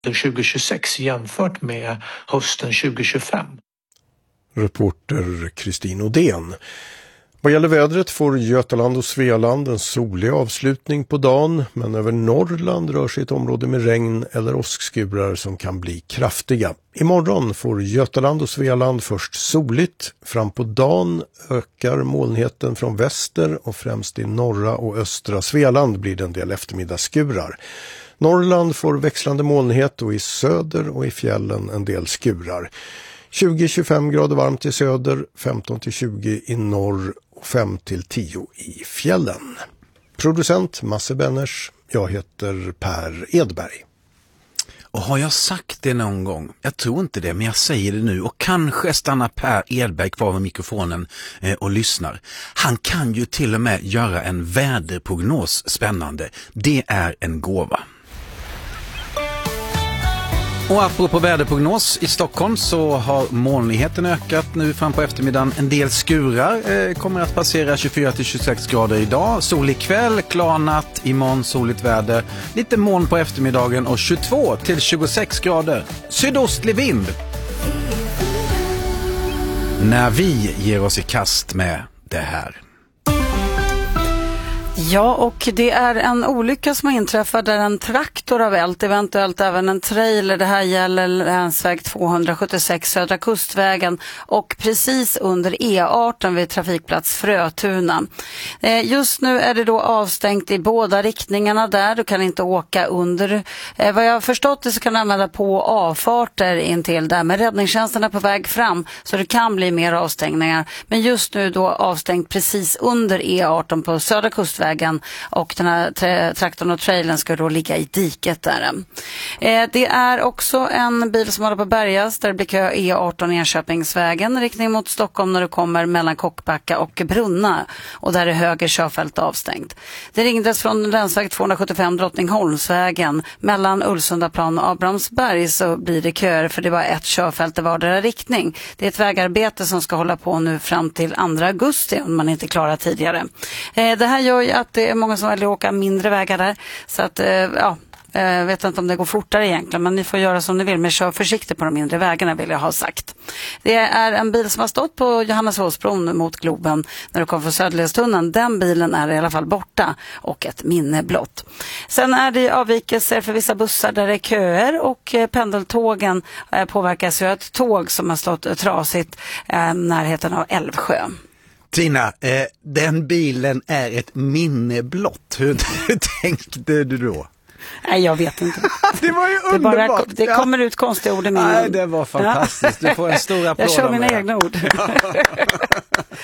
2026 jämfört med hösten 2025. Reporter Kristin Odén. Vad gäller vädret får Götaland och Svealand en solig avslutning på dagen, men över Norrland rör sig ett område med regn eller åskskurar som kan bli kraftiga. Imorgon får Götaland och Svealand först soligt. Fram på dagen ökar molnigheten från väster och främst i norra och östra Svealand blir det en del eftermiddagsskurar. Norrland får växlande molnighet och i söder och i fjällen en del skurar. 20-25 grader varmt i söder, 15-20 i norr och 5-10 i fjällen. Producent Masse Benners, jag heter Per Edberg. Och har jag sagt det någon gång? Jag tror inte det, men jag säger det nu. Och kanske stannar Per Edberg kvar med mikrofonen och lyssnar. Han kan ju till och med göra en väderprognos spännande. Det är en gåva. Och apropå väderprognos, i Stockholm så har molnigheten ökat nu fram på eftermiddagen. En del skurar kommer att passera 24-26 grader idag. Solig kväll, klar natt, imorgon soligt väder. Lite moln på eftermiddagen och 22-26 grader. Sydostlig vind. När vi ger oss i kast med det här. Ja, och det är en olycka som har inträffat där en traktor har vält, eventuellt även en trailer. Det här gäller länsväg 276 Södra Kustvägen och precis under E18 vid trafikplats Frötuna. Just nu är det då avstängt i båda riktningarna där. Du kan inte åka under. Vad jag har förstått det så kan du använda på avfarter in till där, men räddningstjänsten är på väg fram så det kan bli mer avstängningar. Men just nu då avstängt precis under E18 på Södra Kustvägen. Och den här traktorn och trailern ska då ligga i diket där. Det är också en bil som håller på att bärgas där det blir kö E18 Enköpingsvägen riktning mot Stockholm när du kommer mellan Kockbacka och Brunna och där är höger körfält avstängt. Det ringdes från länsväg 275 Drottningholmsvägen mellan Ulvsundaplan och Abrahamsberg så blir det köer för det var ett körfält i vardera riktning. Det är ett vägarbete som ska hålla på nu fram till 2 augusti om man inte klarar tidigare. Det här gör ju att det är många som väljer att åka mindre vägar där. Så att, jag vet inte om det går fortare egentligen, men ni får göra som ni vill. Men kör försiktigt på de mindre vägarna vill jag ha sagt. Det är en bil som har stått på Johanneshovsbron mot Globen när du kommer från Söderledstunneln. Den bilen är i alla fall borta och ett minne blott. Sen är det avvikelser för vissa bussar där det är köer och pendeltågen påverkas ju ett tåg som har stått trasigt närheten av Älvsjö. Tina, den bilen är ett minne blott. Hur tänkte du då? Nej, jag vet inte. Det var ju underbart. Det kommer ut konstiga ord i min. Nej, det var fantastiskt. Du får en stor applåd. Jag kör mina egna ord.